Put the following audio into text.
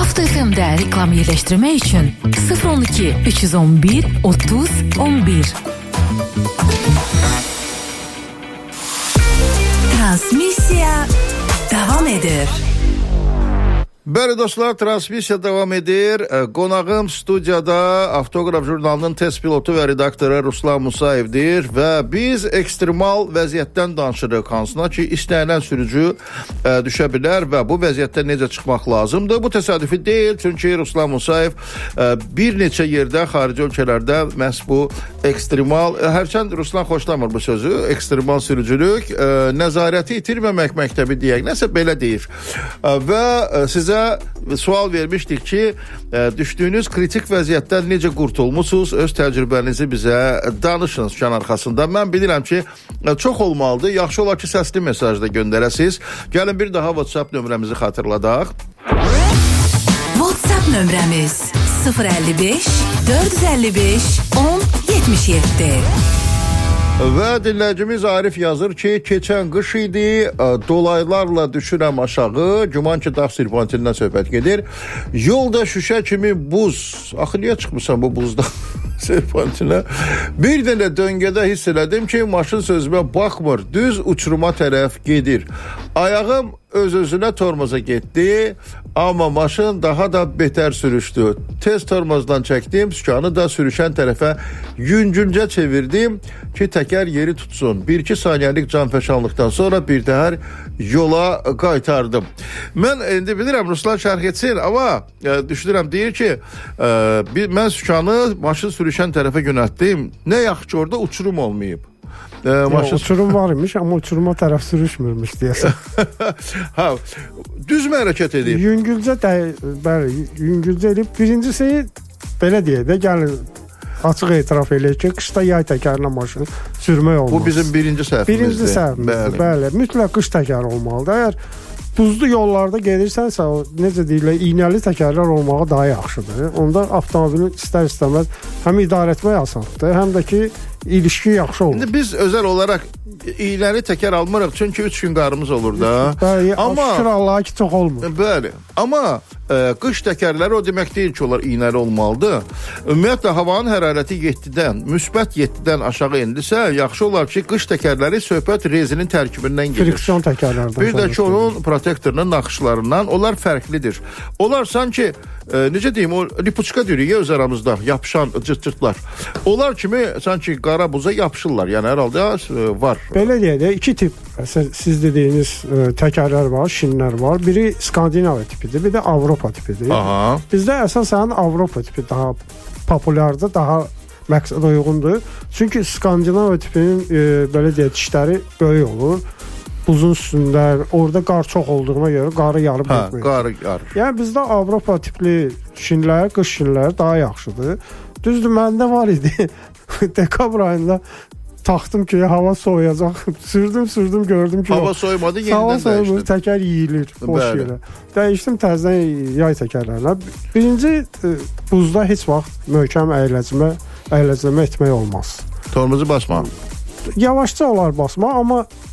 Soft FM-də reklam yerləşdirmək üçün 012 311 30 11. Transmisiya davam edir. Bəli dostlar, transmisiya davam edir. Qonağım studiyada Avtoqraf jurnalının test pilotu və redaktoru Ruslan Musayevdir və biz ekstremal vəziyyətdən danışırıq, hansına ki, istənilən sürücü düşə bilər və bu vəziyyətdən necə çıxmaq lazımdır. Bu təsadüfi deyil, çünki Ruslan Musayev bir neçə yerdə, xarici ölkələrdə məhz bu ekstremal, hərçənd Ruslan xoşlamır bu sözü, ekstremal sürücülük, nəzarəti itirməmək məktəbi deyək, nəsə belə deyir. Və sizə sual vermişdik ki, düşdüyünüz kritik vəziyyətdən necə qurtulmusunuz? Öz təcrübənizi bizə danışın sükan arxasında. Mən bilirəm ki, çox olmalıdır. Yaxşı olar ki, səsli mesajda göndərəsiniz. Gəlin bir daha WhatsApp nömrəmizi xatırladaq. WhatsApp nömrəmiz 055 455 10 77. Və dinləyicimiz Arif yazır ki, keçən qış idi, dolaylarla düşürəm aşağı, güman ki, dağ sirpantindən söhbət gedir. Yolda şüşə kimi buz. Axı, niyə çıxmısan bu buzdan sirpantinə? Bir dənə döngədə hiss elədim ki, maşın sözümə baxmır, düz uçuruma tərəf gedir. Ayağım öz-özünə tormoza getdi, amma maşın daha da betər sürüşdü. Tez tormozdan çəkdim, sükanı da sürüşən tərəfə yüngülcə çevirdim ki, təkər yeri tutsun. 1-2 saniyəlik canfəşanlıqdan sonra bir təhər yola qaytardım. Mən indi bilirəm, Ruslan şərh etsin, amma düşünürəm, deyir ki, mən sükanı maşın sürüşən tərəfə yönəltdim. Nə yaxşı ki, orada uçurum olmayıb. Uçurum var imiş, amma uçuruma tərəf sürüşmürmüş deyəsən. Ha, düz mü hərəkət edib? Yüngülcə edib. Birincisi, belə deyək də, gəlin açıq etiraf eləyək ki, qışda yay təkərlə maşın sürmək olmaz. Bu bizim birinci səhvimizdir. Birinci səhvimizdir, bəli. Mütləq qış təkər olmalıdır. Əgər buzlu yollarda gedirsənsə, necə deyirlər, iynəli təkərlər olmağı daha yaxşıdır. Onda avtomobilin istər-istəməz həm idarə etmək asandır, həm də ki, ilişki yaxşı olur. İndi biz özəl olaraq iynəli təkər almırıq, çünki 3 gün qarımız olur da. Bəli, amma şükür Allaha ki, çox olmur. Bəli, amma qış təkərləri o demək deyil ki, onlar iynəli olmalıdır. Ümumiyyətlə, havanın hərarəti 7-dən, müsbət 7-dən aşağı indisə, yaxşı olar ki, qış təkərləri söhbət rezinin tərkibindən gedir. Friksiyon təkərlərdən. Bir də ki, onun protektorunun naxışlarından, onlar fərqlidir. Onlar sanki, necə deyim, o lipuçka deyirik öz aramızda, yapışan cırt-cırtlar. Onlar kimi sanki qara buza yapışırlar, yəni hər halda var. Belə deyək də, 2 tip siz dediyiniz təkərlər var, şinlər var. Biri Skandinaviya tipidir, bir də Avropa tipidir. Aha. Bizdə əsasən Avropa tipi daha populyardır, daha məqsədə uyğundur. Çünki Skandinaviya tipinin belə deyək, dişləri böyük olur. Buzun üstündə, orada qar çox olduğuna görə qarı yarıb getmir. Qarı yarır. Yəni bizdə Avropa tipli şinlər, qış şinləri daha yaxşıdır. Düzdür, məndə var idi. Dekabr ayında taxdım ki, hava soyuyacaq. Sürdüm, gördüm ki, hava soymadı, yenidən dəyişdim. Təkər yeyilir boş yerə. Dəyişdim təzədən yay təkərlərlə. Birinci, buzda heç vaxt möhkəm əyləcəmə etmək olmaz. Tormuzu basma. Yavaşca olar basma, amma